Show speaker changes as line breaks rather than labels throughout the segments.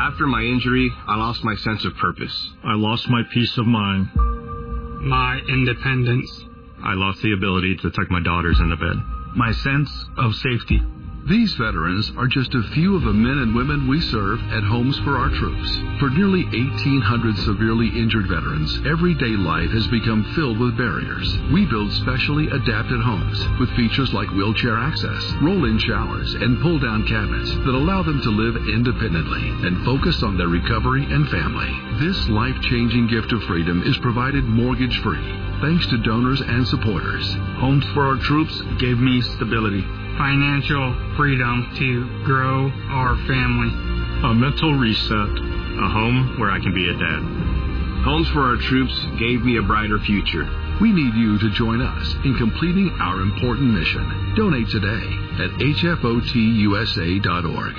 After my injury, I lost my sense of purpose.
I lost my peace of mind.
My independence.
I lost the ability to tuck my daughters into bed.
My sense of safety.
These veterans are just a few of the men and women we serve at Homes for Our Troops. For nearly 1,800 severely injured veterans, everyday life has become filled with barriers. We build specially adapted homes with features like wheelchair access, roll-in showers, and pull-down cabinets that allow them to live independently and focus on their recovery and family. This life-changing gift of freedom is provided mortgage-free, thanks to donors and supporters.
Homes for Our Troops gave me stability.
Financial freedom to grow our family.
A mental reset. A home where I can be a dad.
Homes for Our Troops gave me a brighter future.
We need you to join us in completing our important mission. Donate today at hfotusa.org.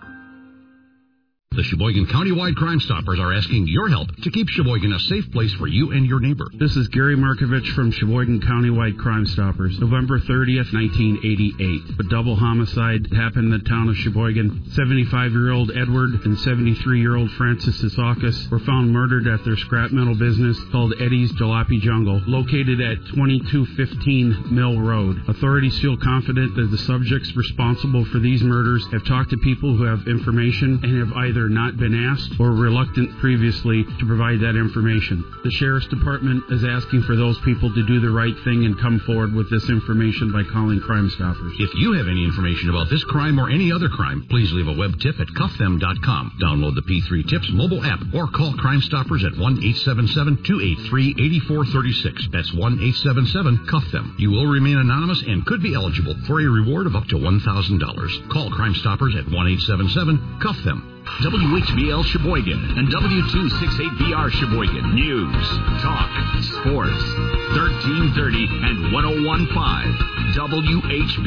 The Sheboygan Countywide Crime Stoppers are asking your help to keep Sheboygan a safe place for you and your neighbor.
This is Gary Markovich from Sheboygan Countywide Crime Stoppers. November 30th, 1988. A double homicide happened in the town of Sheboygan. 75-year-old Edward and 73-year-old Francis Isakis were found murdered at their scrap metal business called Eddie's Jalopy Jungle, located at 2215 Mill Road. Authorities feel confident that the subjects responsible for these murders have talked to people who have information and have either not been asked or reluctant previously to provide that information. The Sheriff's Department is asking for those people to do the right thing and come forward with this information by calling Crime Stoppers.
If you have any information about this crime or any other crime, please leave a web tip at cuffthem.com. Download the P3 Tips mobile app or call Crime Stoppers at 1-877-283-8436. That's 1-877-CUFF-THEM. You will remain anonymous and could be eligible for a reward of up to $1,000. Call Crime Stoppers at 1-877-CUFF-THEM. WHBL Sheboygan and W268BR Sheboygan. News, talk, sports. 1330 and 101.5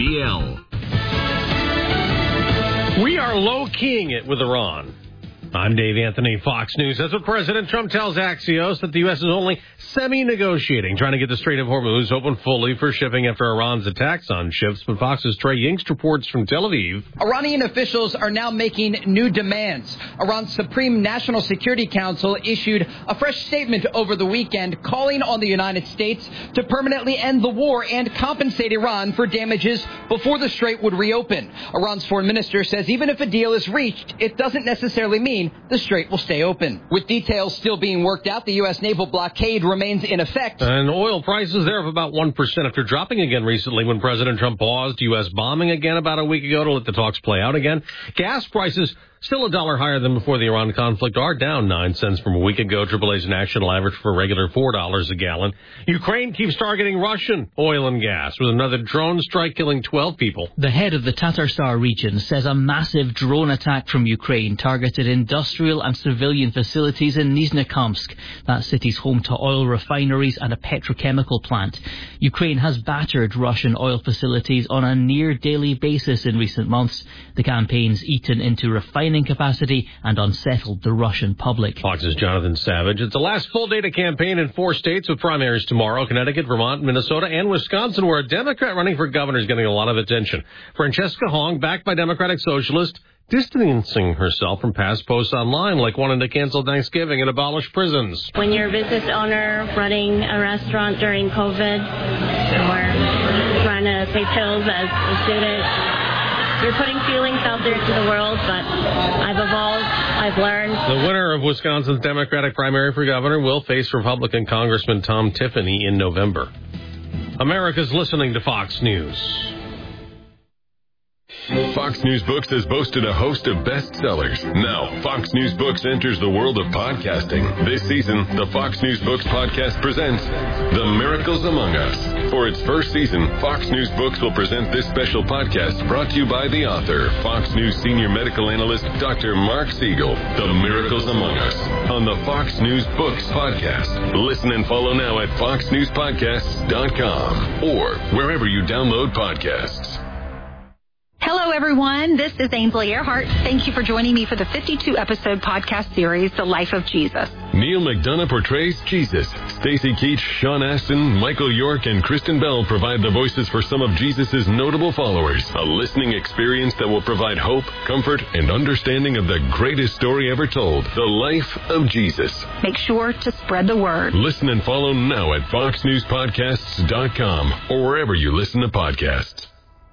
WHBL.
We are low-keying it with Iran. I'm Dave Anthony, Fox News. That's what President Trump tells Axios, that the U.S. is only semi-negotiating, trying to get the Strait of Hormuz open fully for shipping after Iran's attacks on ships. But Fox's Trey Yingst reports from Tel Aviv.
Iranian officials are now making new demands. Iran's Supreme National Security Council issued a fresh statement over the weekend calling on the United States to permanently end the war and compensate Iran for damages before the Strait would reopen. Iran's foreign minister says even if a deal is reached, it doesn't necessarily mean the Strait will stay open. With details still being worked out, the U.S. naval blockade remains in effect.
And oil prices there of about 1% after dropping again recently when President Trump paused U.S. bombing again about a week ago to let the talks play out again. Gas prices still $1 higher than before the Iran conflict, are down 9 cents from a week ago. AAA's national average for regular $4 a gallon. Ukraine keeps targeting Russian oil and gas with another drone strike killing 12 people.
The head of the Tatarstan region says a massive drone attack from Ukraine targeted industrial and civilian facilities in Nizhnekamsk. That city's home to oil refineries and a petrochemical plant. Ukraine has battered Russian oil facilities on a near-daily basis in recent months. The campaign's eaten into refining capacity and unsettled the Russian public.
Fox's Jonathan Savage. It's the last full day to campaign in 4 states with primaries tomorrow. Connecticut, Vermont, Minnesota, and Wisconsin, where a Democrat running for governor is getting a lot of attention. Francesca Hong, backed by Democratic Socialists, distancing herself from past posts online, like wanting to cancel Thanksgiving and abolish prisons.
When you're a business owner running a restaurant during COVID or trying to pay pills as a student, you're putting feelings out there to the world, but I've evolved, I've learned.
The winner of Wisconsin's Democratic primary for governor will face Republican Congressman Tom Tiffany in November. America's listening to Fox News.
Fox News Books has boasted a host of bestsellers. Now, Fox News Books enters the world of podcasting. This season, the Fox News Books podcast presents The Miracles Among Us. For its first season, Fox News Books will present this special podcast brought to you by the author, Fox News senior medical analyst, Dr. Mark Siegel. The Miracles Among Us on the Fox News Books podcast. Listen and follow now at foxnewspodcasts.com or wherever you download podcasts.
Hello, everyone. This is Ainsley Earhart. Thank you for joining me for the 52-episode podcast series, The Life of Jesus.
Neil McDonough portrays Jesus, Stacy Keach, Sean Astin, Michael York, and Kristen Bell provide the voices for some of Jesus' notable followers. A listening experience that will provide hope, comfort, and understanding of the greatest story ever told, the life of Jesus.
Make sure to spread the word.
Listen and follow now at foxnewspodcasts.com or wherever you listen to podcasts.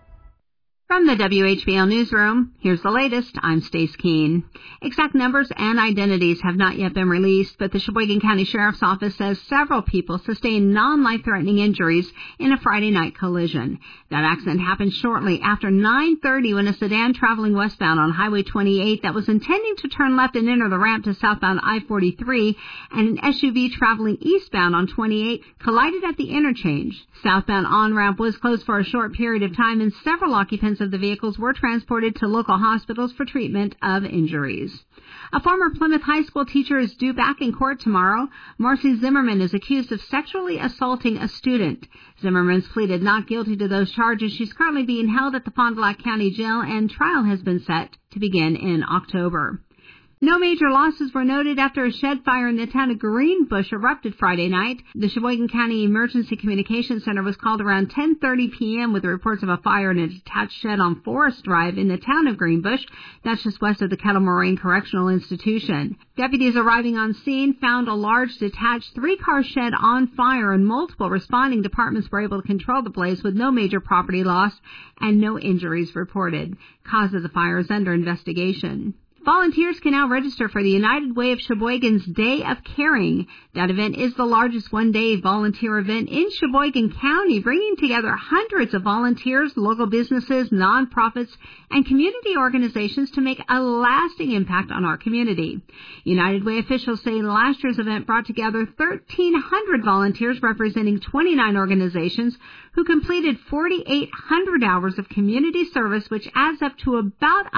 From the WHBL Newsroom, here's the latest. I'm Stace Keene. Exact numbers and identities have not yet been released, but the Sheboygan County Sheriff's Office says several people sustained non-life-threatening injuries in a Friday night collision. That accident happened shortly after 9:30 when a sedan traveling westbound on Highway 28 that was intending to turn left and enter the ramp to southbound I-43 and an SUV traveling eastbound on 28 collided at the interchange. Southbound on-ramp was closed for a short period of time, and several occupants of the vehicles were transported to local hospitals for treatment of injuries. A former Plymouth High School teacher is due back in court tomorrow. Marcy Zimmerman is accused of sexually assaulting a student. Zimmerman's pleaded not guilty to those charges. She's currently being held at the Fond du Lac County Jail, and trial has been set to begin in October. No major losses were noted after a shed fire in the town of Greenbush erupted Friday night. The Sheboygan County Emergency Communications Center was called around 10:30 p.m. with reports of a fire in a detached shed on Forest Drive in the town of Greenbush. That's just west of the Kettle Moraine Correctional Institution. Deputies arriving on scene found a large detached three-car shed on fire, and multiple responding departments were able to control the blaze with no major property loss and no injuries reported. Cause of the fire is under investigation. Volunteers can now register for the United Way of Sheboygan's Day of Caring. That event is the largest one-day volunteer event in Sheboygan County, bringing together hundreds of volunteers, local businesses, nonprofits, and community organizations to make a lasting impact on our community. United Way officials say last year's event brought together 1,300 volunteers representing 29 organizations who completed 4,800 hours of community service, which adds up to about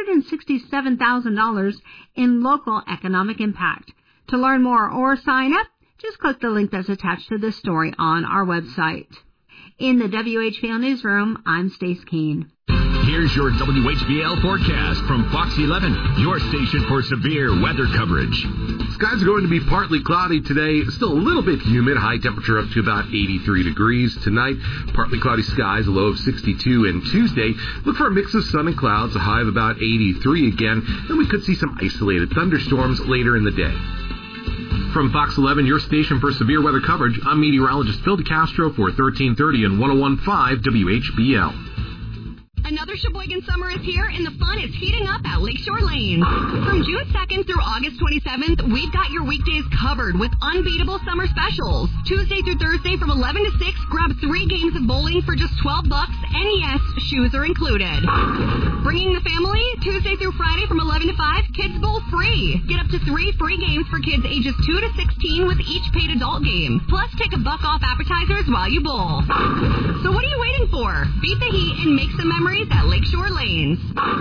$167,000 in local economic impact. To learn more or sign up, just click the link that's attached to this story on our website. In the WHBL Newsroom, I'm Stace Keene.
Here's your WHBL forecast from Fox 11, your station for severe weather coverage.
Skies are going to be partly cloudy today, still a little bit humid, high temperature up to about 83 degrees. Tonight, partly cloudy skies, a low of 62, and Tuesday, look for a mix of sun and clouds, a high of about 83 again, and we could see some isolated thunderstorms later in the day. From Fox 11, your station for severe weather coverage, I'm meteorologist Phil DeCastro for 1330 and 101.5 WHBL.
Another Sheboygan summer is here, and the fun is heating up at Lakeshore Lanes. From June 2nd through August 27th, we've got your weekdays covered with unbeatable summer specials. Tuesday through Thursday from 11 to 6, grab 3 games of bowling for just $12, and yes, shoes are included. Bringing the family, Tuesday through Friday from 11 to 5, kids bowl free. Get up to 3 free games for kids ages 2 to 16 with each paid adult game. Plus, take $1 off appetizers while you bowl. So what are you waiting for? Beat the heat and make some memories at Lakeshore Lanes.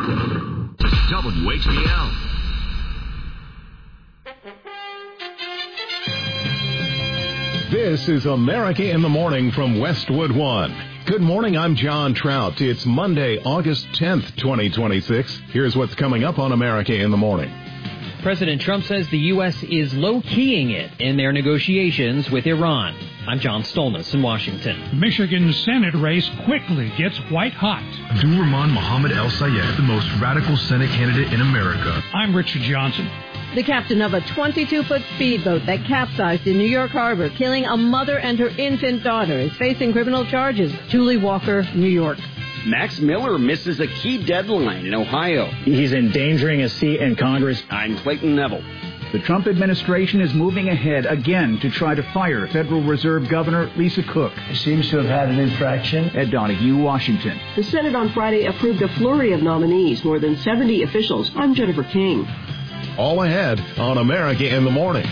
WHBL.
This is America in the Morning from Westwood One. Good morning, I'm John Trout. It's Monday, August 10th, 2026. Here's what's coming up on America in the Morning.
President Trump says the U.S. is low-keying it in their negotiations with Iran. I'm John Stolness in Washington.
Michigan's Senate race quickly gets white hot.
Abdul-Rahman Mohammed El-Sayed, the most radical Senate candidate in America.
I'm Richard Johnson.
The captain of a 22-foot speedboat that capsized in New York Harbor, killing a mother and her infant daughter, is facing criminal charges. Julie Walker, New York.
Max Miller misses a key deadline in Ohio.
He's endangering a seat in Congress.
I'm Clayton Neville.
The Trump administration is moving ahead again to try to fire Federal Reserve Governor Lisa Cook.
She seems to have had an infraction.
Ed Donahue, Washington.
The Senate on Friday approved a flurry of nominees, more than 70 officials. I'm Jennifer King.
All ahead on America in the Morning.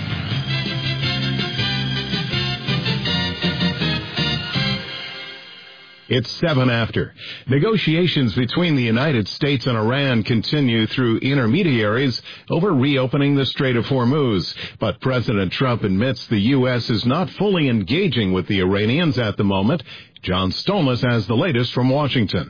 It's 7 after. Negotiations between the United States and Iran continue through intermediaries over reopening the Strait of Hormuz. But President Trump admits the U.S. is not fully engaging with the Iranians at the moment. John Stolness has the latest from Washington.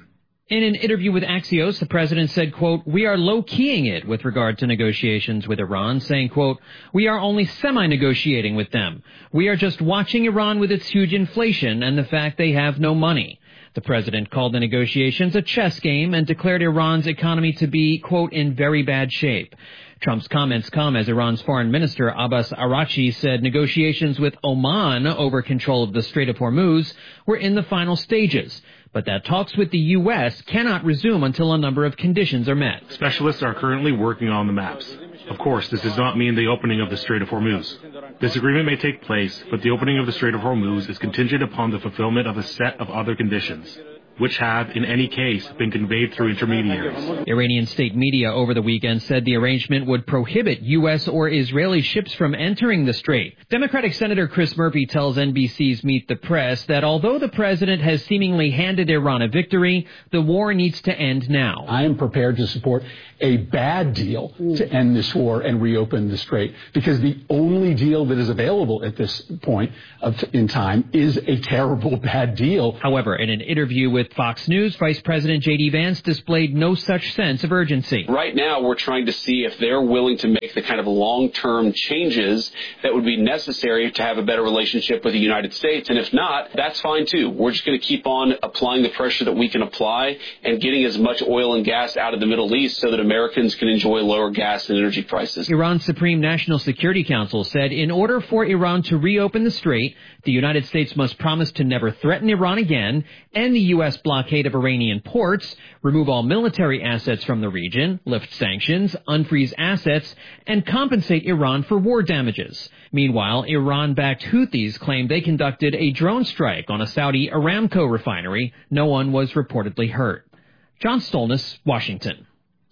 In an interview with Axios, the president said, quote, "We are low-keying it with regard to negotiations with Iran," saying, quote, "We are only semi-negotiating with them. We are just watching Iran with its huge inflation and the fact they have no money." The president called the negotiations a chess game and declared Iran's economy to be, quote, "in very bad shape." Trump's comments come as Iran's foreign minister Abbas Araghchi said negotiations with Oman over control of the Strait of Hormuz were in the final stages, but that talks with the U.S. cannot resume until a number of conditions are met.
Specialists are currently working on the maps. Of course, this does not mean the opening of the Strait of Hormuz. This agreement may take place, but the opening of the Strait of Hormuz is contingent upon the fulfillment of a set of other conditions, which have, in any case, been conveyed through intermediaries.
Iranian state media over the weekend said the arrangement would prohibit U.S. or Israeli ships from entering the strait. Democratic Senator Chris Murphy tells NBC's Meet the Press that although the president has seemingly handed Iran a victory, the war needs to end now.
I am prepared to support a bad deal to end this war and reopen the strait, because the only deal that is available at this point in time is a terrible bad deal.
However, in an interview with Fox News, Vice President J.D. Vance displayed no such sense of urgency.
Right now, we're trying to see if they're willing to make the kind of long-term changes that would be necessary to have a better relationship with the United States. And if not, that's fine, too. We're just going to keep on applying the pressure that we can apply and getting as much oil and gas out of the Middle East so that Americans can enjoy lower gas and energy prices.
Iran's Supreme National Security Council said in order for Iran to reopen the strait, the United States must promise to never threaten Iran again, end the U.S. blockade of Iranian ports, remove all military assets from the region, lift sanctions, unfreeze assets, and compensate Iran for war damages. Meanwhile, Iran-backed Houthis claimed they conducted a drone strike on a Saudi Aramco refinery. No one was reportedly hurt. John Stolness, Washington.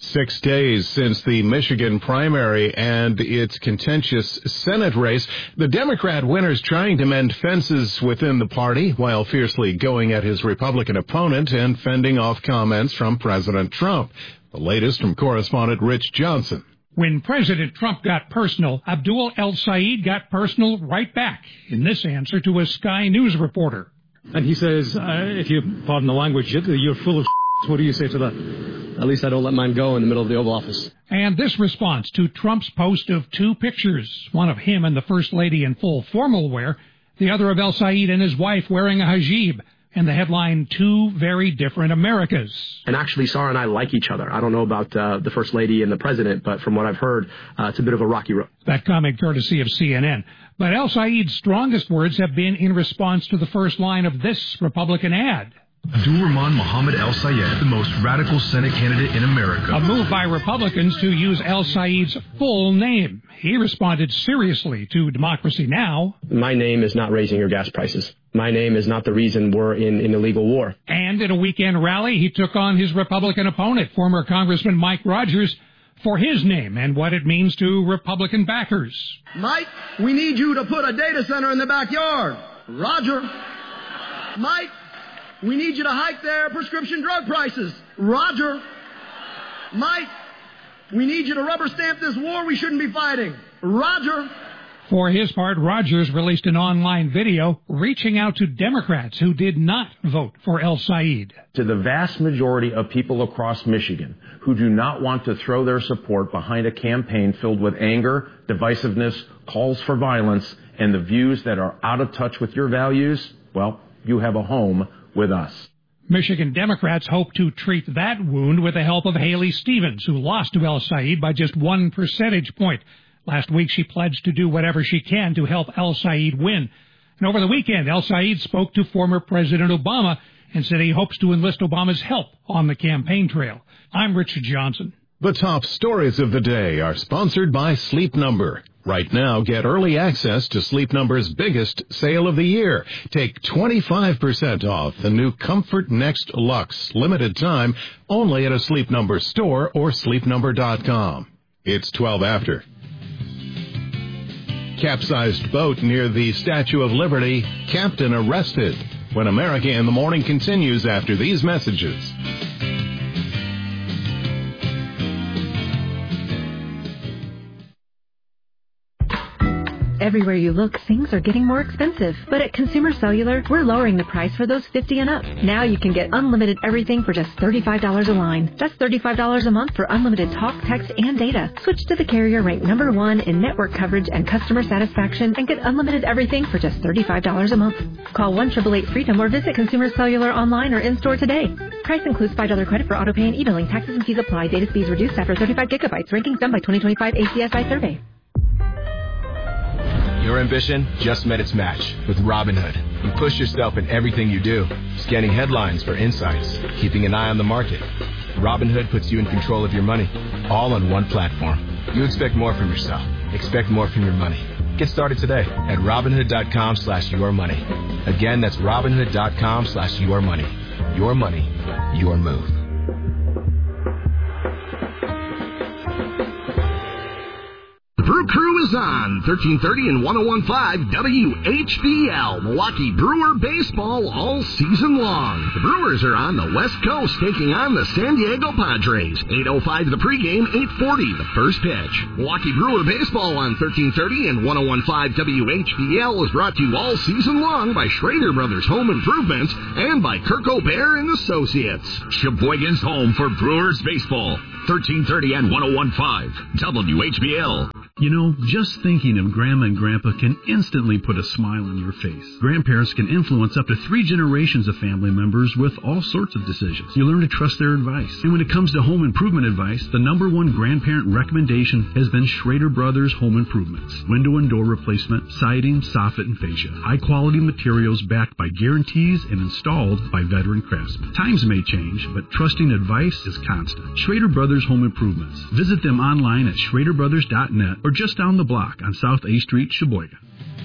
6 days since the Michigan primary and its contentious Senate race, the Democrat winner's trying to mend fences within the party while fiercely going at his Republican opponent and fending off comments from President Trump. The latest from correspondent Rich Johnson.
When President Trump got personal, Abdul El-Sayed got personal right back in this answer to a Sky News reporter.
And he says, if you pardon the language, you're full of what do you say to that? At least I don't let mine go in the middle of the Oval Office.
And this response to Trump's post of two pictures, one of him and the First Lady in full formal wear, the other of El-Sayed and his wife wearing a hijab, and the headline, "Two Very Different Americas."
And actually, Sarah and I like each other. I don't know about the First Lady and the President, but from what I've heard, it's a bit of a rocky road.
That comment courtesy of CNN. But El-Sayed's strongest words have been in response to the first line of this Republican ad.
Abdul-Rahman Mohammed El-Sayed, the most radical Senate candidate in America.
A move by Republicans to use El-Sayed's full name. He responded seriously to Democracy Now!
My name is not raising your gas prices. My name is not the reason we're in an illegal war.
And in a weekend rally, he took on his Republican opponent, former Congressman Mike Rogers, for his name and what it means to Republican backers.
Mike, we need you to put a data center in the backyard. Roger. Mike, we need you to hike their prescription drug prices. Roger. Mike, we need you to rubber stamp this war we shouldn't be fighting. Roger.
For his part, Rogers released an online video reaching out to Democrats who did not vote for El-Sayed.
To the vast majority of people across Michigan who do not want to throw their support behind a campaign filled with anger, divisiveness, calls for violence, and the views that are out of touch with your values, well, you have a home with us.
Michigan Democrats hope to treat that wound with the help of Haley Stevens, who lost to El-Sayed by just 1 percentage point. Last week, she pledged to do whatever she can to help El-Sayed win. And over the weekend, El-Sayed spoke to former President Obama and said he hopes to enlist Obama's help on the campaign trail. I'm Richard Johnson.
The top stories of the day are sponsored by Sleep Number. Right now, get early access to Sleep Number's biggest sale of the year. Take 25% off the new Comfort Next Luxe, limited time, only at a Sleep Number store or sleepnumber.com. It's 12 after. Capsized boat near the Statue of Liberty, captain arrested. When America in the Morning continues after these messages.
Everywhere you look, things are getting more expensive. But at Consumer Cellular, we're lowering the price for those 50 and up. Now you can get unlimited everything for just $35 a line. That's $35 a month for unlimited talk, text, and data. Switch to the carrier ranked #1 in network coverage and customer satisfaction and get unlimited everything for just $35 a month. Call 1-888-FREEDOM or visit Consumer Cellular online or in-store today. Price includes $5 credit for auto pay and e-billing. Taxes and fees apply. Data speeds reduced after 35 gigabytes. Rankings done by 2025 ACSI survey.
Your ambition just met its match with Robinhood. You push yourself in everything you do, scanning headlines for insights, keeping an eye on the market. Robinhood puts you in control of your money, all on one platform. You expect more from yourself. Expect more from your money. Get started today at Robinhood.com/yourmoney. Again, that's Robinhood.com/yourmoney. Your money, your move.
The Brew Crew is on 1330 and 101.5 WHBL, Milwaukee Brewer baseball all season long. The Brewers are on the West Coast taking on the San Diego Padres. 8:05 the pregame, 8:40 the first pitch. Milwaukee Brewer baseball on 1330 and 101.5 WHBL is brought to you all season long by Schrader Brothers Home Improvements and by Kirk O'Bear and Associates.
Sheboygan's home for Brewers baseball. 1330 and 101.5 WHBL.
You know, just thinking of Grandma and Grandpa can instantly put a smile on your face. Grandparents can influence up to 3 generations of family members with all sorts of decisions. You learn to trust their advice. And when it comes to home improvement advice, the #1 grandparent recommendation has been Schrader Brothers Home Improvements. Window and door replacement, siding, soffit, and fascia. High-quality materials backed by guarantees and installed by veteran craftsmen. Times may change, but trusting advice is constant. Schrader Brothers Home Improvements. Visit them online at schraderbrothers.net or just down the block on South A Street, Sheboygan.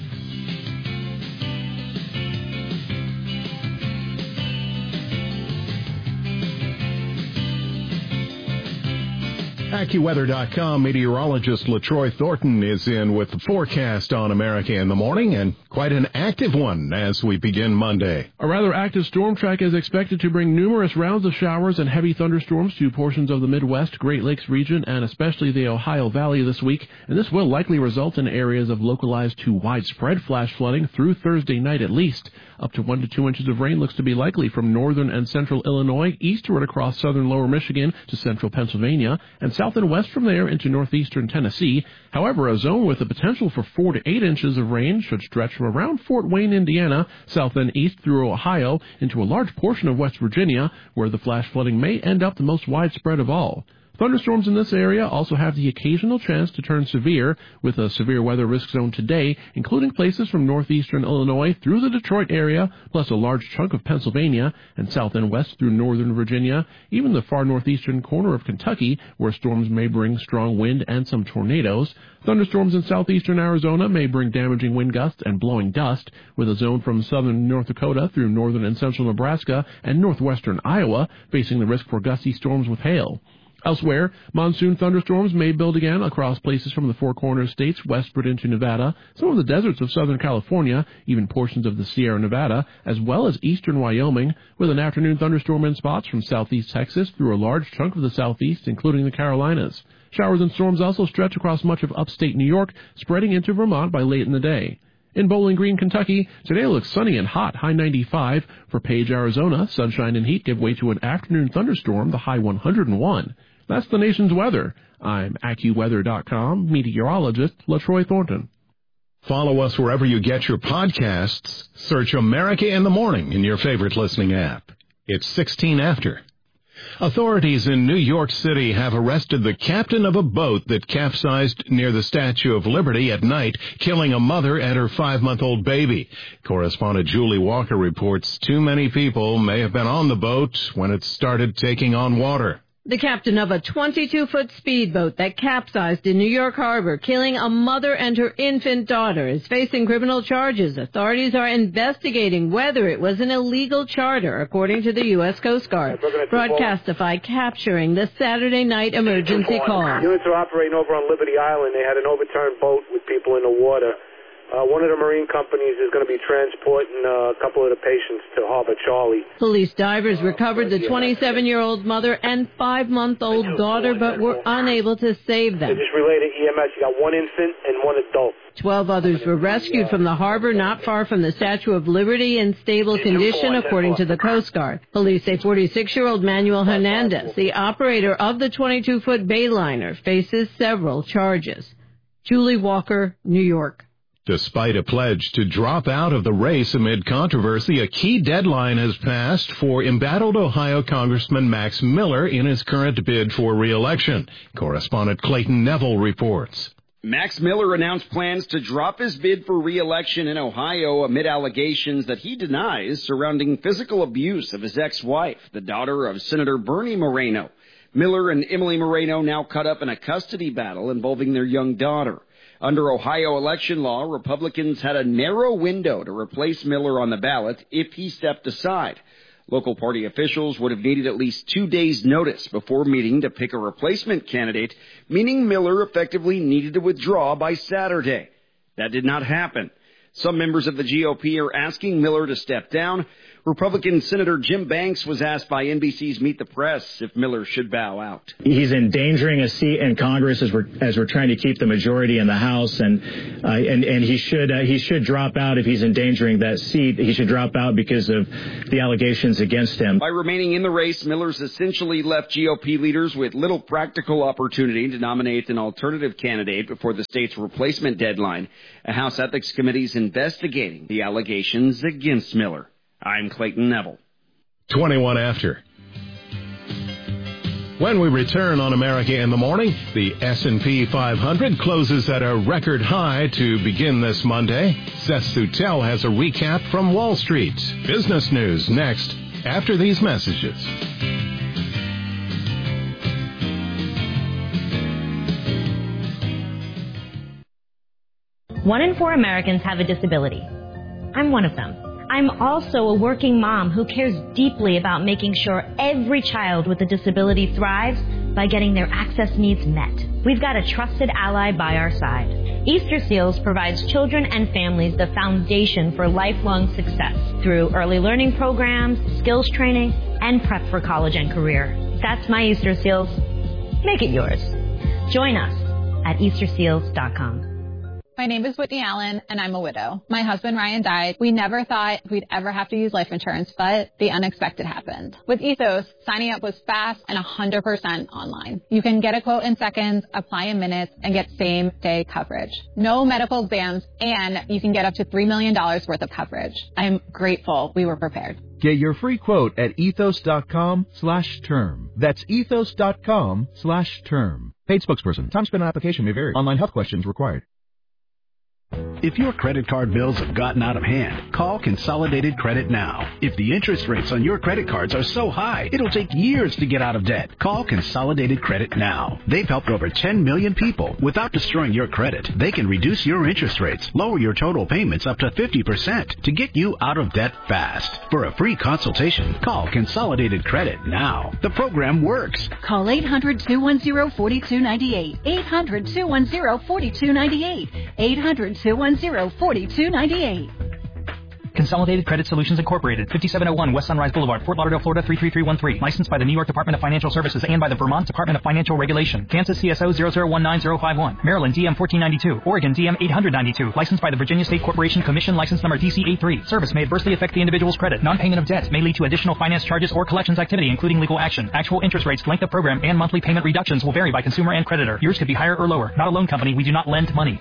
AccuWeather.com meteorologist LaTroy Thornton is in with the forecast on America in the morning, and quite an active one as we begin Monday.
A rather active storm track is expected to bring numerous rounds of showers and heavy thunderstorms to portions of the Midwest, Great Lakes region, and especially the Ohio Valley this week, and this will likely result in areas of localized to widespread flash flooding through Thursday night at least. Up to 1 to 2 inches of rain looks to be likely from northern and central Illinois, eastward across southern lower Michigan to central Pennsylvania, and south and west from there into northeastern Tennessee. However, a zone with the potential for 4 to 8 inches of rain should stretch from around Fort Wayne, Indiana, south and east through Ohio, into a large portion of West Virginia, where the flash flooding may end up the most widespread of all. Thunderstorms in this area also have the occasional chance to turn severe, with a severe weather risk zone today, including places from northeastern Illinois through the Detroit area, plus a large chunk of Pennsylvania, and south and west through northern Virginia, even the far northeastern corner of Kentucky, where storms may bring strong wind and some tornadoes. Thunderstorms in southeastern Arizona may bring damaging wind gusts and blowing dust, with a zone from southern North Dakota through northern and central Nebraska and northwestern Iowa facing the risk for gusty storms with hail. Elsewhere, monsoon thunderstorms may build again across places from the Four Corners states westward into Nevada, some of the deserts of southern California, even portions of the Sierra Nevada, as well as eastern Wyoming, with an afternoon thunderstorm in spots from southeast Texas through a large chunk of the southeast, including the Carolinas. Showers and storms also stretch across much of upstate New York, spreading into Vermont by late in the day. In Bowling Green, Kentucky, today looks sunny and hot, high 95. For Page, Arizona, sunshine and heat give way to an afternoon thunderstorm, the high 101. That's the nation's weather. I'm AccuWeather.com meteorologist LaTroy Thornton.
Follow us wherever you get your podcasts. Search America in the Morning in your favorite listening app. It's 16 after. Authorities in New York City have arrested the captain of a boat that capsized near the Statue of Liberty at night, killing a mother and her 5-month-old baby. Correspondent Julie Walker reports too many people may have been on the boat when it started taking on water.
The captain of a 22-foot speedboat that capsized in New York Harbor, killing a mother and her infant daughter, is facing criminal charges. Authorities are investigating whether it was an illegal charter, according to the U.S. Coast Guard. Broadcastify capturing the Saturday night emergency call.
Units are operating over on Liberty Island. They had an overturned boat with people in the water.
One of the marine companies is going to be transporting a couple of the patients to Harbor Charlie.
Police divers recovered the 27-year-old mother and 5-month-old daughter, but were unable to save them.
They just relayed to EMS. You got one infant and one adult.
12 others were rescued from the harbor not far from the Statue of Liberty in stable condition, according to the Coast Guard. Police say 46-year-old Manuel Hernandez, the operator of the 22-foot Bayliner, faces several charges. Julie Walker, New York.
Despite a pledge to drop out of the race amid controversy, a key deadline has passed for embattled Ohio Congressman Max Miller in his current bid for re-election. Correspondent Clayton Neville reports.
Max Miller announced plans to drop his bid for re-election in Ohio amid allegations that he denies surrounding physical abuse of his ex-wife, the daughter of Senator Bernie Moreno. Miller and Emily Moreno now caught up in a custody battle involving their young daughter. Under Ohio election law, Republicans had a narrow window to replace Miller on the ballot if he stepped aside. Local party officials would have needed at least 2 days' notice before meeting to pick a replacement candidate, meaning Miller effectively needed to withdraw by Saturday. That did not happen. Some members of the GOP are asking Miller to step down. Republican Senator Jim Banks was asked by NBC's Meet the Press if Miller should bow out.
He's endangering a seat in Congress as we're trying to keep the majority in the House, and he should drop out if he's endangering that seat. He should drop out because of the allegations against him.
By remaining in the race, Miller's essentially left GOP leaders with little practical opportunity to nominate an alternative candidate before the state's replacement deadline. A House Ethics Committee is investigating the allegations against Miller. I'm Clayton Neville.
21 after. When we return on America in the Morning, the S&P 500 closes at a record high to begin this Monday. Seth Sutel has a recap from Wall Street. Business news next after these messages.
One in 4 Americans have a disability. I'm one of them. I'm also a working mom who cares deeply about making sure every child with a disability thrives by getting their access needs met. We've got a trusted ally by our side. Easter Seals provides children and families the foundation for lifelong success through early learning programs, skills training, and prep for college and career. That's my Easter Seals. Make it yours. Join us at EasterSeals.com.
My name is Whitney Allen, and I'm a widow. My husband, Ryan, died. We never thought we'd ever have to use life insurance, but the unexpected happened. With Ethos, signing up was fast and 100% online. You can get a quote in seconds, apply in minutes, and get same-day coverage. No medical exams, and you can get up to $3 million worth of coverage. I'm grateful we were prepared.
Get your free quote at ethos.com/term. That's ethos.com/term. Paid spokesperson. Time spent on application may vary. Online health questions required.
If your credit card bills have gotten out of hand, call Consolidated Credit now. If the interest rates on your credit cards are so high, it'll take years to get out of debt. Call Consolidated Credit now. They've helped over 10 million people. Without destroying your credit, they can reduce your interest rates, lower your total payments up to 50% to get you out of debt fast. For a free consultation, call Consolidated Credit now. The program works.
Call 800-210-4298. 800-210-4298. 800-210-4298.
Consolidated Credit Solutions Incorporated, 5701 West Sunrise Boulevard, Fort Lauderdale, Florida 33313. Licensed by the New York Department of Financial Services and by the Vermont Department of Financial Regulation. Kansas CSO 0019051. Maryland DM 1492. Oregon DM 892. Licensed by the Virginia State Corporation Commission, license number DC83. Service may adversely affect the individual's credit. Non-payment of debts may lead to additional finance charges or collections activity, including legal action. Actual interest rates, length of program, and monthly payment reductions will vary by consumer and creditor. Yours could be higher or lower. Not a loan company. We do not lend money.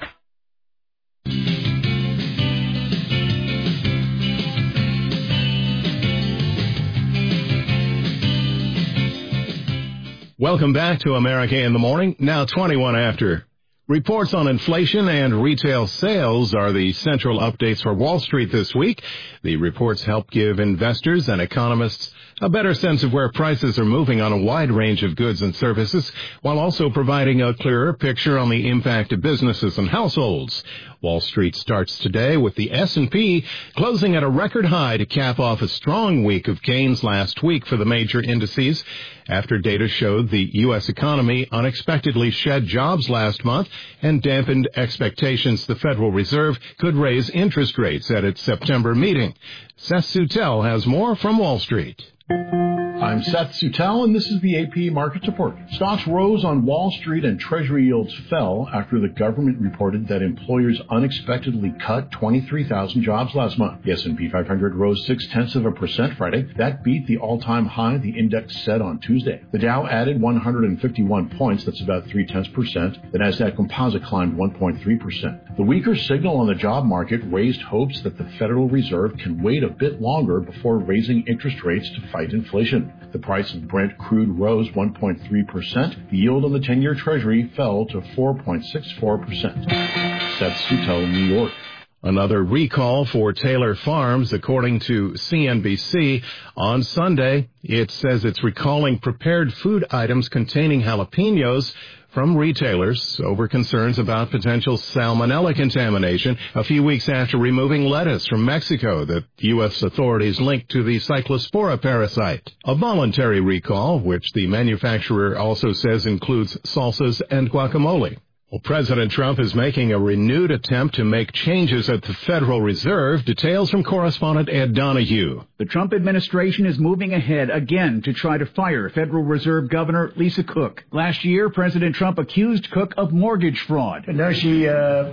Welcome back to America in the Morning, now 21 after. Reports on inflation and retail sales are the central updates for Wall Street this week. The reports help give investors and economists a better sense of where prices are moving on a wide range of goods and services, while also providing a clearer picture on the impact of businesses and households. Wall Street starts today with the S&P closing at a record high to cap off a strong week of gains last week for the major indices. after data showed the U.S. economy unexpectedly shed jobs last month and dampened expectations the Federal Reserve could raise interest rates at its September meeting. Seth Sutel has more from Wall Street.
I'm Seth Sutel, and this is the AP Markets Report. Stocks rose on Wall Street and Treasury yields fell after the government reported that employers unexpectedly cut 23,000 jobs last month. The S&P 500 rose 0.6% Friday. That beat the all-time high the index set on Tuesday. The Dow added 151 points. That's about 0.3%. The Nasdaq Composite climbed 1.3%. The weaker signal on the job market raised hopes that the Federal Reserve can wait a bit longer before raising interest rates to fight inflation. The price of Brent crude rose 1.3%. The yield on the 10-year Treasury fell to 4.64%. Seth Sutel, New York.
Another recall for Taylor Farms, according to CNBC. On Sunday, it says it's recalling prepared food items containing jalapenos from retailers over concerns about potential salmonella contamination a few weeks after removing lettuce from Mexico that U.S. authorities linked to the Cyclospora parasite. A voluntary recall, which the manufacturer also says includes salsas and guacamole. Well, President Trump is making a renewed attempt to make changes at the Federal Reserve. Details from correspondent Ed Donahue.
The Trump administration is moving ahead again to try to fire Federal Reserve Governor Lisa Cook. Last year, President Trump accused Cook of mortgage fraud.
And now she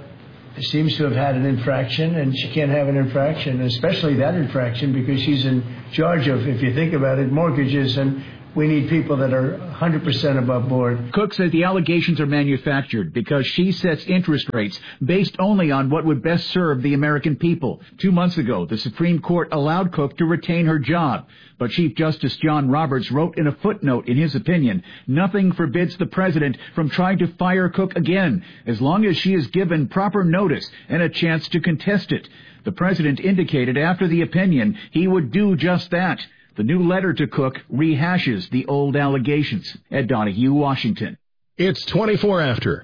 seems to have had an infraction, and she can't have an infraction, especially that infraction, because she's in charge of, if you think about it, mortgages, and we need people that are 100% above board.
Cook says the allegations are manufactured because she sets interest rates based only on what would best serve the American people. 2 months ago, the Supreme Court allowed Cook to retain her job. But Chief Justice John Roberts wrote in a footnote in his opinion, nothing forbids the president from trying to fire Cook again, as long as she is given proper notice and a chance to contest it. The president indicated after the opinion he would do just that. The new letter to Cook rehashes the old allegations. Ed Donahue, Washington.
It's 24 after.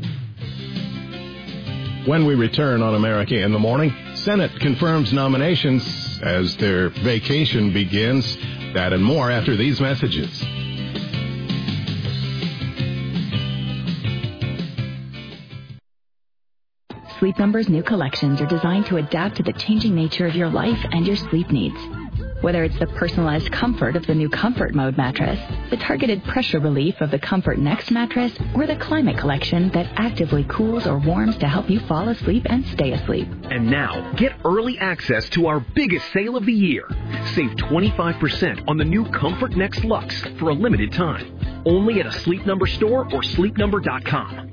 When we return on America in the Morning, Senate confirms nominations as their vacation begins. That and more after these messages.
Sleep Number's new collections are designed to adapt to the changing nature of your life and your sleep needs. Whether it's the personalized comfort of the new Comfort Mode mattress, the targeted pressure relief of the Comfort Next mattress, or the Climate Collection that actively cools or warms to help you fall asleep and stay asleep.
And now, get early access to our biggest sale of the year. Save 25% on the new Comfort Next Luxe for a limited time. Only at a Sleep Number store or sleepnumber.com.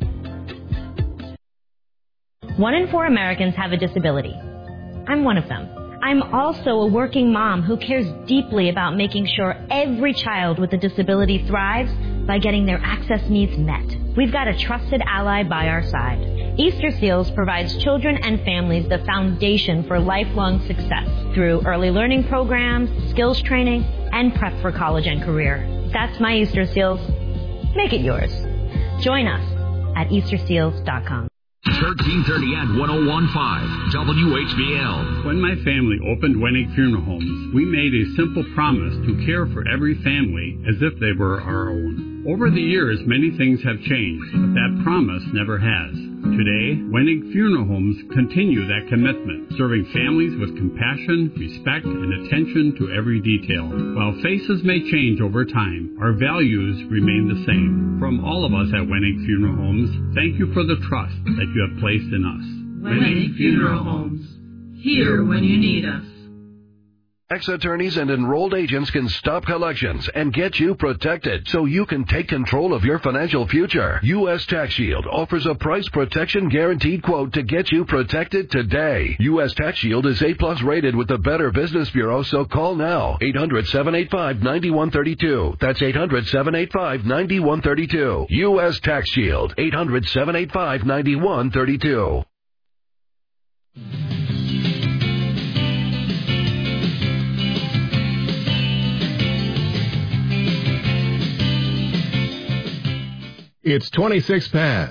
1 in 4 Americans have a disability. I'm one of them. I'm also a working mom who cares deeply about making sure every child with a disability thrives by getting their access needs met. We've got a trusted ally by our side. Easter Seals provides children and families the foundation for lifelong success through early learning programs, skills training, and prep for college and career. That's my Easter Seals. Make it yours. Join us at EasterSeals.com.
1330 at 101.5 WHBL.
When my family opened Wenig Funeral Homes, we made a simple promise to care for every family as if they were our own. Over the years, many things have changed, but that promise never has. Today, Wenig Funeral Homes continue that commitment, serving families with compassion, respect, and attention to every detail. While faces may change over time, our values remain the same. From all of us at Wenig Funeral Homes, thank you for the trust that you have placed in us.
Wenig Funeral Homes. Here when you need us.
Ex-attorneys and enrolled agents can stop collections and get you protected so you can take control of your financial future. U.S. Tax Shield offers a price protection guaranteed quote to get you protected today. U.S. Tax Shield is A+ rated with the Better Business Bureau, so call now. 800-785-9132. That's 800-785-9132. U.S. Tax Shield. 800-785-9132.
It's 26 past.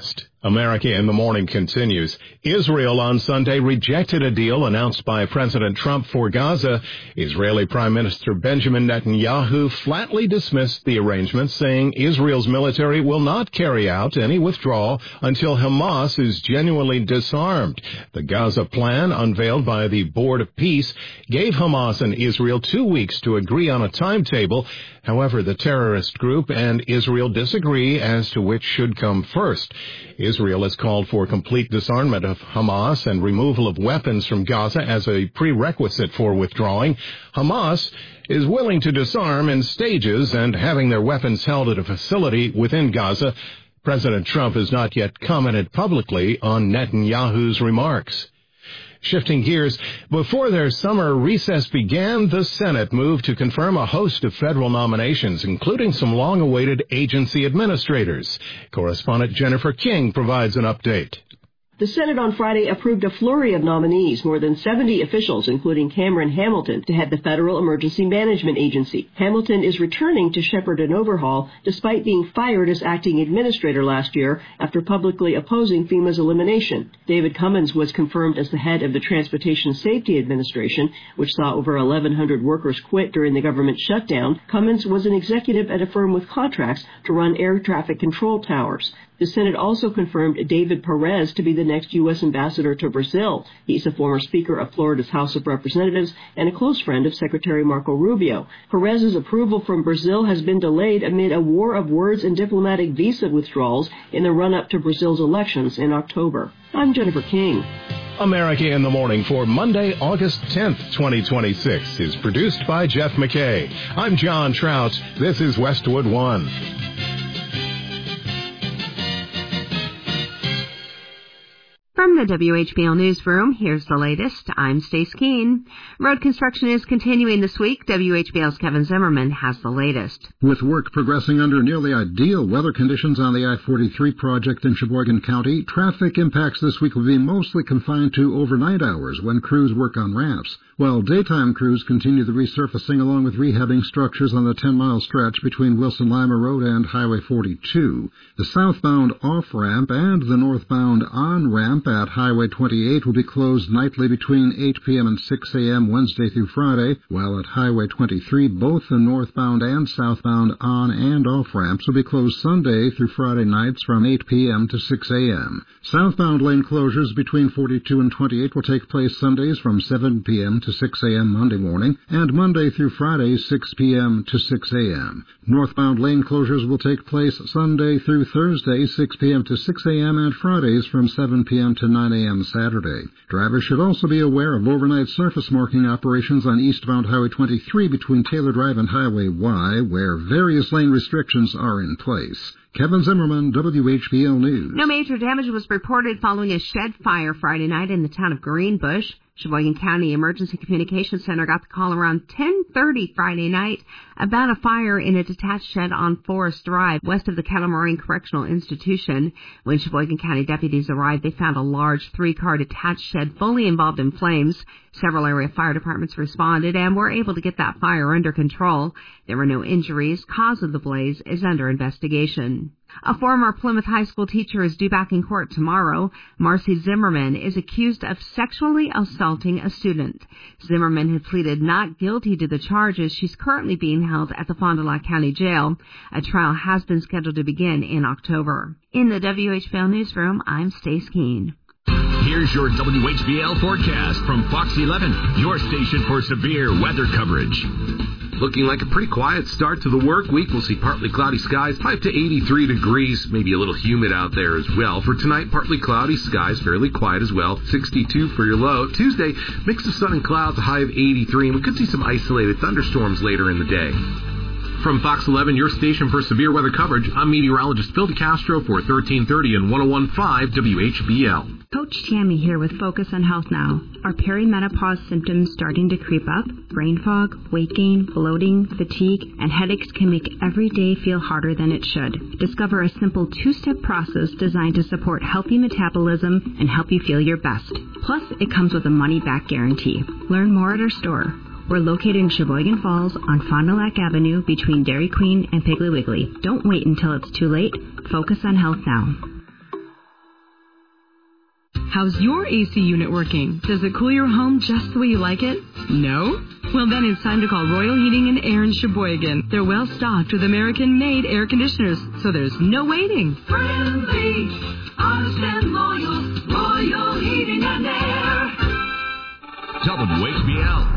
America in the Morning continues. Israel on Sunday rejected a deal announced by President Trump for Gaza. Israeli Prime Minister Benjamin Netanyahu flatly dismissed the arrangement, saying Israel's military will not carry out any withdrawal until Hamas is genuinely disarmed. The Gaza plan, unveiled by the Board of Peace, gave Hamas and Israel 2 weeks to agree on a timetable. However, the terrorist group and Israel disagree as to which should come first. Israel has called for complete disarmament of Hamas and removal of weapons from Gaza as a prerequisite for withdrawing. Hamas is willing to disarm in stages and having their weapons held at a facility within Gaza. President Trump has not yet commented publicly on Netanyahu's remarks. Shifting gears, before their summer recess began, the Senate moved to confirm a host of federal nominations, including some long-awaited agency administrators. Correspondent Jennifer King provides an update.
The Senate on Friday approved a flurry of nominees, more than 70 officials, including Cameron Hamilton, to head the Federal Emergency Management Agency. Hamilton is returning to shepherd an overhaul, despite being fired as acting administrator last year after publicly opposing FEMA's elimination. David Cummins was confirmed as the head of the Transportation Safety Administration, which saw over 1,100 workers quit during the government shutdown. Cummins was an executive at a firm with contracts to run air traffic control towers. The Senate also confirmed David Perez to be the next U.S. ambassador to Brazil. He's a former Speaker of Florida's House of Representatives and a close friend of Secretary Marco Rubio. Perez's approval from Brazil has been delayed amid a war of words and diplomatic visa withdrawals in the run-up to Brazil's elections in October. I'm Jennifer King.
America in the Morning for Monday, August 10th, 2026 is produced by Jeff McKay. I'm John Trout. This is Westwood One.
From the WHBL Newsroom, here's the latest. I'm Stace Keene. Road construction is continuing this week. WHBL's Kevin Zimmerman has the latest.
With work progressing under nearly ideal weather conditions on the I-43 project in Sheboygan County, traffic impacts this week will be mostly confined to overnight hours when crews work on ramps, while daytime crews continue the resurfacing along with rehabbing structures on the 10-mile stretch between Wilson-Lima Road and Highway 42. The southbound off-ramp and the northbound on-ramp at Highway 28 will be closed nightly between 8 p.m. and 6 a.m. Wednesday through Friday, while at Highway 23, both the northbound and southbound on- and off-ramps will be closed Sunday through Friday nights from 8 p.m. to 6 a.m. Southbound lane closures between 42 and 28 will take place Sundays from 7 p.m. to 6 a.m. Monday morning, and Monday through Friday, 6 p.m. to 6 a.m. Northbound lane closures will take place Sunday through Thursday, 6 p.m. to 6 a.m., and Fridays from 7 p.m. to 9 a.m. Saturday. Drivers should also be aware of overnight surface marking operations on eastbound Highway 23 between Taylor Drive and Highway Y, where various lane restrictions are in place. Kevin Zimmerman, WHBL News.
No major damage was reported following a shed fire Friday night in the town of Greenbush. Sheboygan County Emergency Communications Center got the call around 10:30 Friday night about a fire in a detached shed on Forest Drive, west of the Kettle Moraine Correctional Institution. When Sheboygan County deputies arrived, they found a large 3-car detached shed fully involved in flames. Several area fire departments responded and were able to get that fire under control. There were no injuries. Cause of the blaze is under investigation. A former Plymouth High School teacher is due back in court tomorrow. Marcy Zimmerman is accused of sexually assaulting a student. Zimmerman had pleaded not guilty to the charges. She's currently being held at the Fond du Lac County Jail. A trial has been scheduled to begin in October. In the WHBL Newsroom, I'm Stace Keene.
Here's your WHBL forecast from Fox 11, your station for severe weather coverage.
Looking like a pretty quiet start to the work week. We'll see partly cloudy skies, high to 83 degrees, maybe a little humid out there as well. For tonight, partly cloudy skies, fairly quiet as well, 62 for your low. Tuesday, mix of sun and clouds, a high of 83, and we could see some isolated thunderstorms later in the day. From Fox 11, your station for severe weather coverage, I'm meteorologist Phil DeCastro for 1330 and 101.5 WHBL.
Coach Tammy here with Focus on Health Now. Are perimenopause symptoms starting to creep up? Brain fog, weight gain, bloating, fatigue, and headaches can make every day feel harder than it should. Discover a simple 2-step process designed to support healthy metabolism and help you feel your best. Plus, it comes with a money-back guarantee. Learn more at our store. We're located in Sheboygan Falls on Fond du Lac Avenue between Dairy Queen and Piggly Wiggly. Don't wait until it's too late. Focus on Health Now.
How's your AC unit working? Does it cool your home just the way you like it? No? Well, then it's time to call Royal Heating and Air in Sheboygan. They're well stocked with American-made air conditioners, so there's no waiting.
Friendly, honest and loyal, Royal Heating and Air.
WHBL.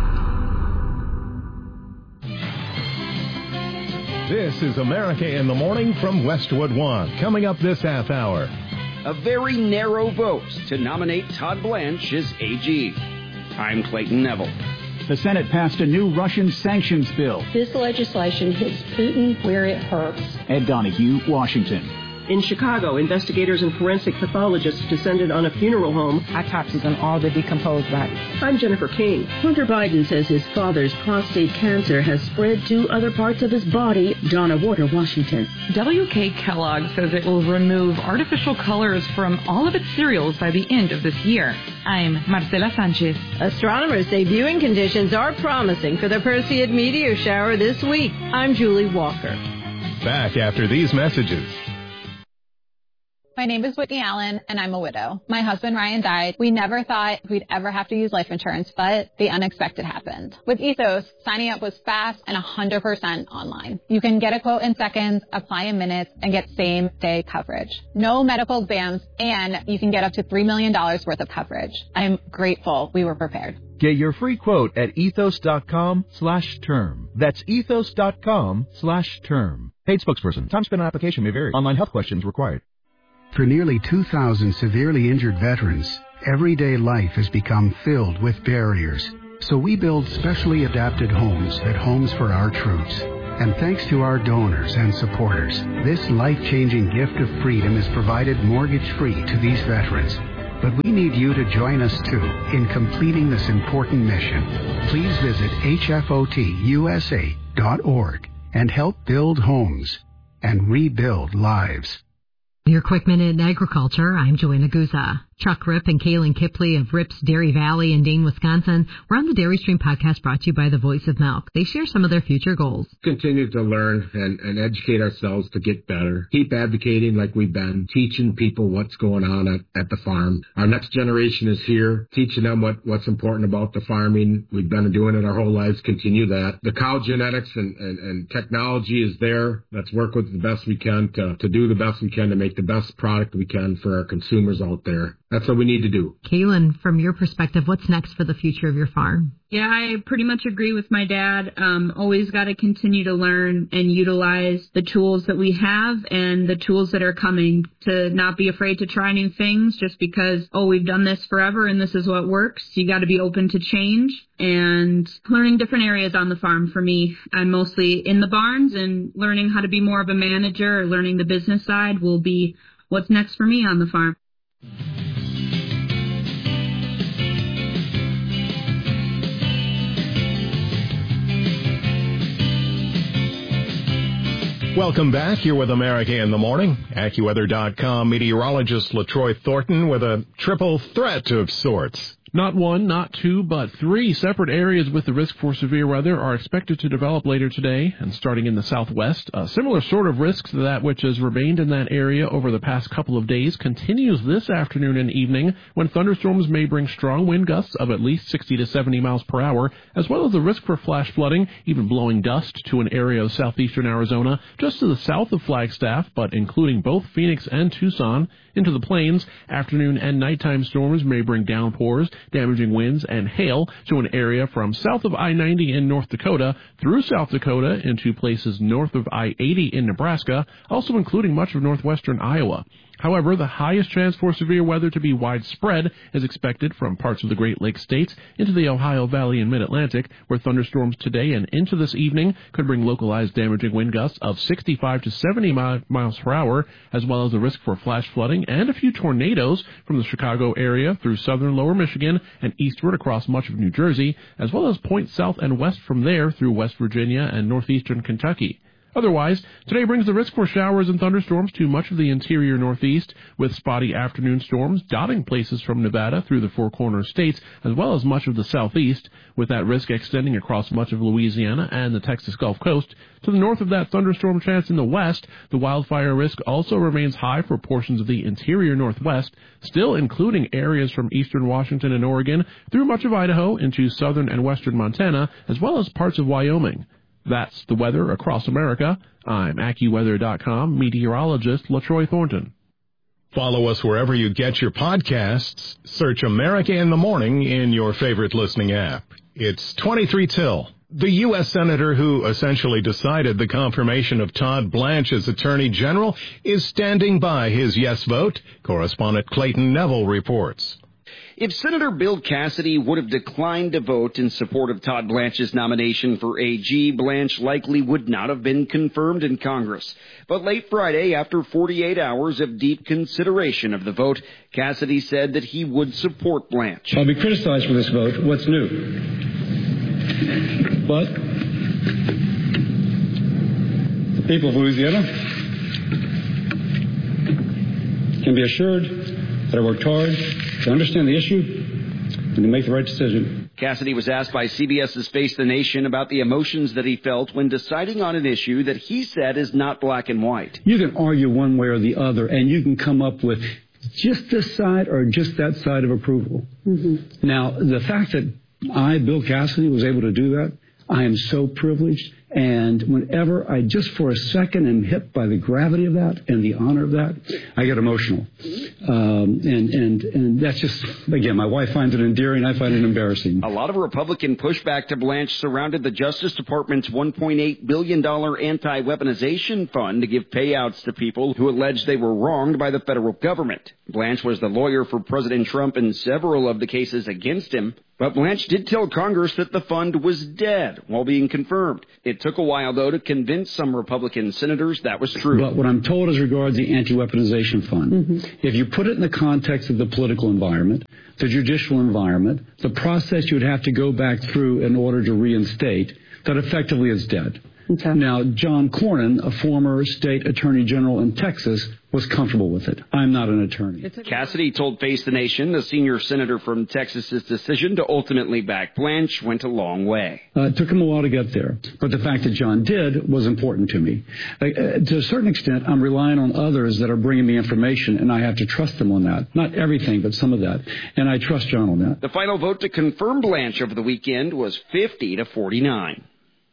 This is America in the Morning from Westwood One. Coming up this half hour.
A very narrow vote to nominate Todd Blanche as AG. I'm Clayton Neville.
The Senate passed a new Russian sanctions bill.
This legislation hits Putin where it hurts.
Ed Donahue, Washington.
In Chicago, investigators and forensic pathologists descended on a funeral home.
Autopsies on all the decomposed bodies.
I'm Jennifer King.
Hunter Biden says his father's prostate cancer has spread to other parts of his body. Donna Warder, Washington.
W.K. Kellogg says it will remove artificial colors from all of its cereals by the end of this year. I'm Marcela Sanchez.
Astronomers say viewing conditions are promising for the Perseid meteor shower this week. I'm Julie Walker.
Back after these messages.
My name is Whitney Allen, and I'm a widow. My husband, Ryan, died. We never thought we'd ever have to use life insurance, but the unexpected happened. With Ethos, signing up was fast and 100% online. You can get a quote in seconds, apply in minutes, and get same-day coverage. No medical exams, and you can get up to $3 million worth of coverage. I'm grateful we were prepared.
Get your free quote at ethos.com/term. That's ethos.com/term. Paid spokesperson. Time spent on application may vary. Online health questions required.
For nearly 2,000 severely injured veterans, everyday life has become filled with barriers. So we build specially adapted homes at Homes for Our Troops. And thanks to our donors and supporters, this life-changing gift of freedom is provided mortgage-free to these veterans. But we need you to join us, too, in completing this important mission. Please visit hfotusa.org and help build homes and rebuild lives.
Your quick minute in agriculture. I'm Joanna Guza. Chuck Ripp and Kaylin Kipley of Ripp's Dairy Valley in Dane, Wisconsin. We're on the Dairy Stream podcast brought to you by the Voice of Milk. They share some of their future goals.
Continue to learn and educate ourselves to get better. Keep advocating like we've been, teaching people what's going on at the farm. Our next generation is here, teaching them what's important about the farming. We've been doing it our whole lives, continue that. The cow genetics and technology is there. Let's work with the best we can to do the best we can to make the best product we can for our consumers out there. That's what we need to do.
Kaylin, from your perspective, what's next for the future of your farm?
Yeah, I pretty much agree with my dad. Always got to continue to learn and utilize the tools that we have and the tools that are coming, to not be afraid to try new things just because, we've done this forever and this is what works. You got to be open to change and learning different areas on the farm. For me, I'm mostly in the barns, and learning how to be more of a manager or learning the business side will be what's next for me on the farm.
Welcome back. Here with America in the Morning. AccuWeather.com meteorologist LaTroy Thornton with a triple threat of sorts.
Not one, not two, but three separate areas with the risk for severe weather are expected to develop later today, and starting in the southwest. A similar sort of risk to that which has remained in that area over the past couple of days continues this afternoon and evening, when thunderstorms may bring strong wind gusts of at least 60 to 70 miles per hour, as well as the risk for flash flooding, even blowing dust to an area of southeastern Arizona just to the south of Flagstaff, but including both Phoenix and Tucson. Into the plains, afternoon and nighttime storms may bring downpours, damaging winds, and hail to an area from south of I-90 in North Dakota through South Dakota into places north of I-80 in Nebraska, also including much of northwestern Iowa. However, the highest chance for severe weather to be widespread is expected from parts of the Great Lakes states into the Ohio Valley and Mid-Atlantic, where thunderstorms today and into this evening could bring localized damaging wind gusts of 65 to 70 miles per hour, as well as the risk for flash flooding and a few tornadoes from the Chicago area through southern lower Michigan and eastward across much of New Jersey, as well as points south and west from there through West Virginia and northeastern Kentucky. Otherwise, today brings the risk for showers and thunderstorms to much of the interior northeast, with spotty afternoon storms dotting places from Nevada through the Four Corners states, as well as much of the southeast, with that risk extending across much of Louisiana and the Texas Gulf Coast. To the north of that thunderstorm chance in the west, the wildfire risk also remains high for portions of the interior northwest, still including areas from eastern Washington and Oregon through much of Idaho into southern and western Montana, as well as parts of Wyoming. That's the weather across America. I'm AccuWeather.com meteorologist LaTroy Thornton.
Follow us wherever you get your podcasts. Search America in the Morning in your favorite listening app. It's 23 till. The U.S. Senator who essentially decided the confirmation of Todd Blanche as Attorney General is standing by his yes vote. Correspondent Clayton Neville reports.
If Senator Bill Cassidy would have declined to vote in support of Todd Blanche's nomination for AG, Blanche likely would not have been confirmed in Congress. But late Friday, after 48 hours of deep consideration of the vote, Cassidy said that he would support Blanche.
I'll be criticized for this vote. What's new? But the people of Louisiana can be assured that I worked hard to understand the issue and to make the right decision.
Cassidy was asked by CBS's Face the Nation about the emotions that he felt when deciding on an issue that he said is not black and white.
You can argue one way or the other, and you can come up with just this side or just that side of approval. Mm-hmm. Now, the fact that I, Bill Cassidy, was able to do that, I am so privileged. And whenever I just for a second am hit by the gravity of that and the honor of that, I get emotional. And that's just, again, my wife finds it endearing. I find it embarrassing.
A lot of Republican pushback to Blanche surrounded the Justice Department's $1.8 billion anti-weaponization fund to give payouts to people who alleged they were wronged by the federal government. Blanche was the lawyer for President Trump in several of the cases against him. But Blanche did tell Congress that the fund was dead while being confirmed. It took a while, though, to convince some Republican senators that was true.
But what I'm told as regards the anti-weaponization fund, if you put it in the context of the political environment, the judicial environment, the process you would have to go back through in order to reinstate, that effectively is dead. Okay. Now, John Cornyn, a former state attorney general in Texas, was comfortable with it. I'm not an attorney.
Cassidy told Face the Nation the senior senator from Texas's decision to ultimately back Blanche went a long way.
It took him a while to get there, but the fact that John did was important to me. To a certain extent, I'm relying on others that are bringing me information, and I have to trust them on that. Not everything, but some of that. And I trust John on that.
The final vote to confirm Blanche over the weekend was 50-49.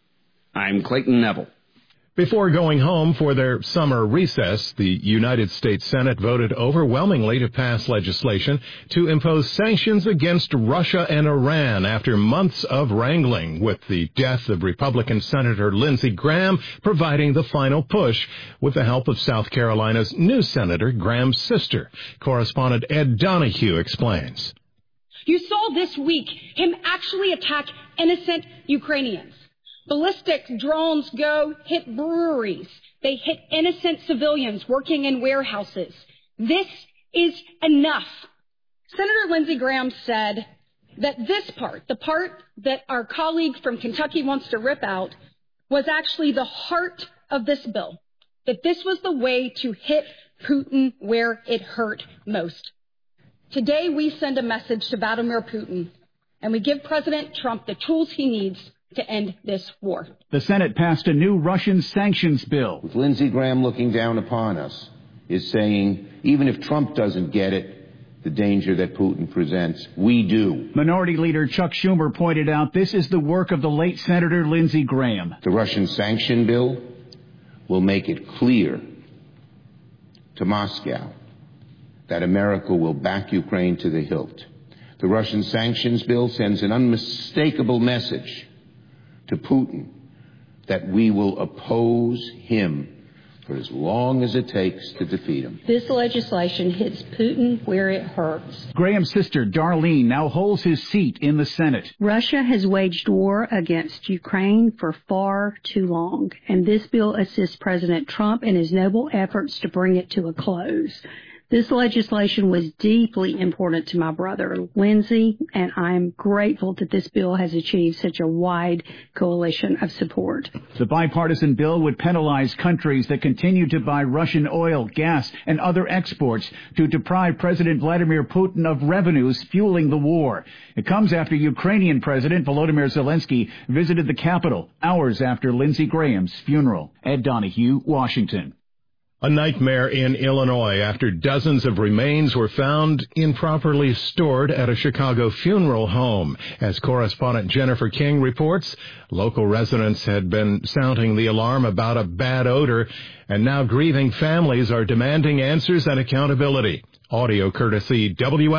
I'm Clayton Neville.
Before going home for their summer recess, the United States Senate voted overwhelmingly to pass legislation to impose sanctions against Russia and Iran after months of wrangling, with the death of Republican Senator Lindsey Graham providing the final push with the help of South Carolina's new senator, Graham's sister. Correspondent Ed Donahue explains.
You saw this week him actually attack innocent Ukrainians. Ballistic drones go hit breweries. They hit innocent civilians working in warehouses. This is enough. Senator Lindsey Graham said that this part, the part that our colleague from Kentucky wants to rip out, was actually the heart of this bill, that this was the way to hit Putin where it hurt most. Today, we send a message to Vladimir Putin, and we give President Trump the tools he needs to end this war.
The Senate passed a new Russian sanctions bill.
With Lindsey Graham looking down upon us, is saying, even if Trump doesn't get it, the danger that Putin presents, we do.
Minority Leader Chuck Schumer pointed out this is the work of the late Senator Lindsey Graham.
The Russian sanction bill will make it clear to Moscow that America will back Ukraine to the hilt. The Russian sanctions bill sends an unmistakable message to Putin that we will oppose him for as long as it takes to defeat him.
This legislation hits Putin where it hurts.
Graham's sister, Darlene, now holds his seat in the Senate.
Russia has waged war against Ukraine for far too long, and this bill assists President Trump in his noble efforts to bring it to a close. This legislation was deeply important to my brother, Lindsey, and I'm grateful that this bill has achieved such a wide coalition of support.
The bipartisan bill would penalize countries that continue to buy Russian oil, gas, and other exports to deprive President Vladimir Putin of revenues fueling the war. It comes after Ukrainian President Volodymyr Zelensky visited the capital hours after Lindsey Graham's funeral. Ed Donahue, Washington.
A nightmare in Illinois after dozens of remains were found improperly stored at a Chicago funeral home. As correspondent Jennifer King reports, local residents had been sounding the alarm about a bad odor, and now grieving families are demanding answers and accountability. Audio courtesy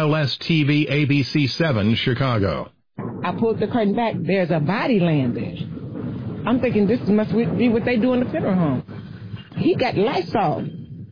WLS-TV ABC 7 Chicago.
I pulled the curtain back. There's a body laying there. I'm thinking this must be what they do in the funeral home. He got Lysol.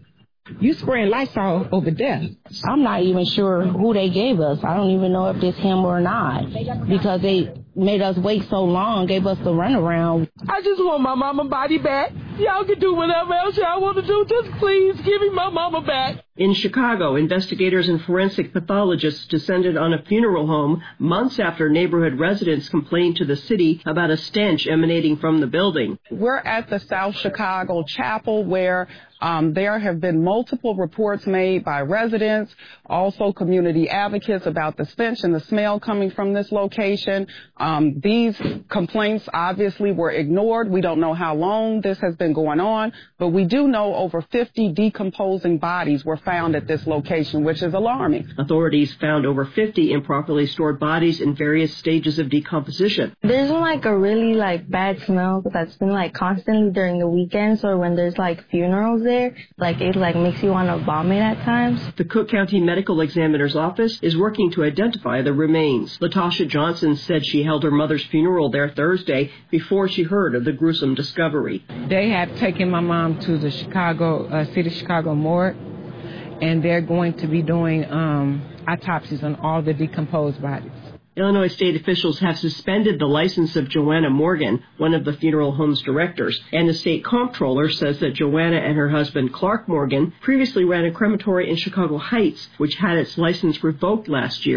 You spraying Lysol over there.
I'm not even sure who they gave us. I don't even know if it's him or not, because they made us wait so long, gave us the runaround.
I just want my mama body back. Y'all can do whatever else y'all want to do. Just please give me my mama back.
In Chicago, investigators and forensic pathologists descended on a funeral home months after neighborhood residents complained to the city about a stench emanating from the building.
We're at the South Chicago Chapel where there have been multiple reports made by residents, also community advocates about the stench and the smell coming from this location. These complaints obviously were ignored. We don't know how long this has been going on, but we do know over 50 decomposing bodies were found at this location, which is alarming.
Authorities found over 50 improperly stored bodies in various stages of decomposition.
There's a really bad smell that's been constantly during the weekends, or when there's funerals there, it makes you want to vomit at times.
The Cook County Medical Examiner's Office is working to identify the remains. Latasha Johnson said she held her mother's funeral there Thursday before she heard of the gruesome discovery.
They have taken my mom to the City of Chicago morgue, and they're going to be doing autopsies on all the decomposed bodies.
Illinois state officials have suspended the license of Joanna Morgan, one of the funeral home's directors, and the state comptroller says that Joanna and her husband Clark Morgan previously ran a crematory in Chicago Heights, which had its license revoked last year